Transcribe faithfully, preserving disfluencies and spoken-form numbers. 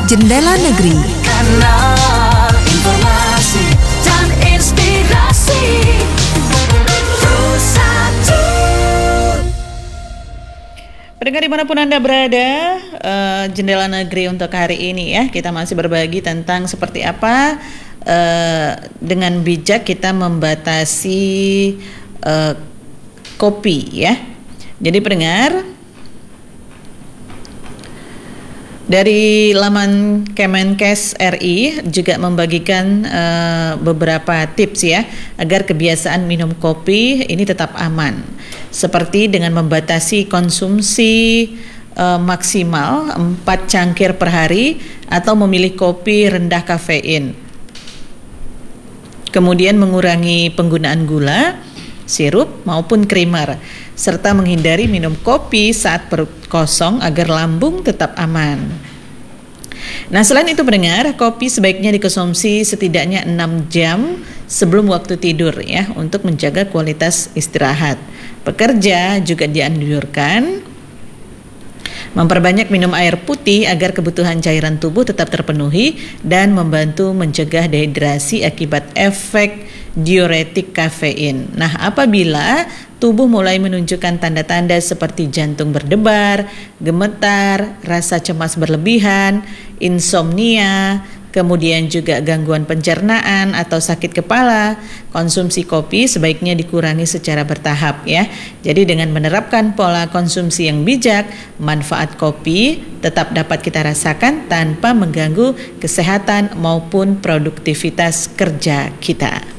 Jendela Negeri. Kanal informasi dan inspirasi Bersatu. Pendengar dimanapun Anda berada, uh, Jendela Negeri untuk hari ini ya, kita masih berbagi tentang seperti apa uh, dengan bijak kita membatasi uh, kopi ya. Jadi pendengar, dari laman Kemenkes R I juga membagikan uh, beberapa tips ya agar kebiasaan minum kopi ini tetap aman, seperti dengan membatasi konsumsi uh, maksimal empat cangkir per hari atau memilih kopi rendah kafein. Kemudian mengurangi penggunaan gula, sirup maupun creamer, serta menghindari minum kopi saat perut kosong agar lambung tetap aman. Nah, selain itu pendengar, kopi sebaiknya dikonsumsi setidaknya enam jam sebelum waktu tidur ya, untuk menjaga kualitas istirahat. Pekerja juga dianjurkan memperbanyak minum air putih agar kebutuhan cairan tubuh tetap terpenuhi dan membantu mencegah dehidrasi akibat efek diuretik kafein. Nah, apabila tubuh mulai menunjukkan tanda-tanda seperti jantung berdebar, gemetar, rasa cemas berlebihan, insomnia, kemudian juga gangguan pencernaan atau sakit kepala, konsumsi kopi sebaiknya dikurangi secara bertahap ya. Jadi dengan menerapkan pola konsumsi yang bijak, manfaat kopi tetap dapat kita rasakan tanpa mengganggu kesehatan maupun produktivitas kerja kita.